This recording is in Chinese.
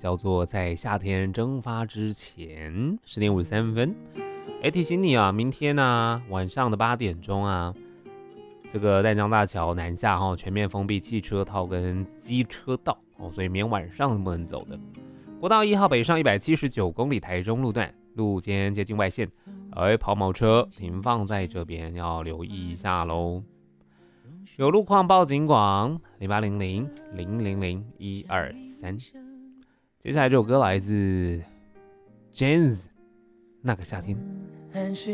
叫做在夏天蒸发之前10:53。提醒你啊，明天啊晚上的8点钟啊，这个淡江大桥南下全面封闭汽车道跟机车道所以明天晚上不能走的。国道1号北上179公里台中路段，路肩接近外线，抛锚车停放在这边要留意一下咯。有路况报警广0800-000-123。接下来这首歌来自 Jens 那个夏天。